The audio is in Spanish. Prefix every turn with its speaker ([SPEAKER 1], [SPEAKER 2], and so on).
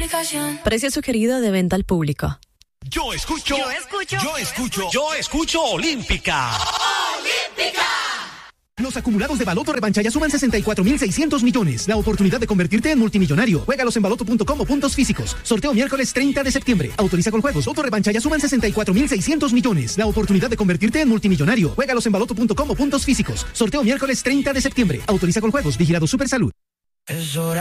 [SPEAKER 1] aplicación.
[SPEAKER 2] Precio sugerido de venta al público.
[SPEAKER 3] Yo escucho Olímpica.
[SPEAKER 1] ¡Olímpica!
[SPEAKER 4] Los acumulados de Baloto Revancha ya suman 64.600 millones. La oportunidad de convertirte en multimillonario. Juégalos en baloto.com o puntos físicos. Sorteo miércoles 30 de septiembre. Autoriza con juegos. Loto Revancha ya suman 64.600 millones. La oportunidad de convertirte en multimillonario. Juégalos en baloto.com o puntos físicos. Sorteo miércoles 30 de septiembre. Autoriza con juegos. Vigilado Supersalud.